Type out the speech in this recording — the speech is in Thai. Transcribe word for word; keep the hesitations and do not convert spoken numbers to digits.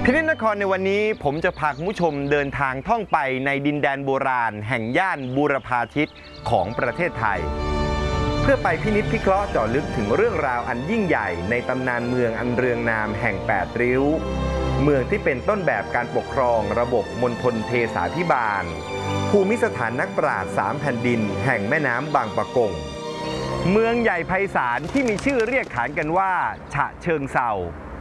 พินิจนครในวันนี้ผมจะพาคุณผู้ชมเดินทางท่องไปในดินแดนโบราณแห่งย่านบูรพาทิศของประเทศไทยเพื่อไปพินิจพิเคราะห์เจาะลึกถึงเรื่องราวอันยิ่งใหญ่ในตำนานเมืองอันเรืองนามแห่งแปดริ้วเมืองที่เป็นต้นแบบการปกครองระบบมณฑลเทสาภิบาลภูมิสถานนักปราชญ์สามแผ่นดินแห่งแม่น้ำบางปะกงเมืองใหญ่ไพศาลที่มีชื่อเรียกขานกันว่าฉะเชิงเทรา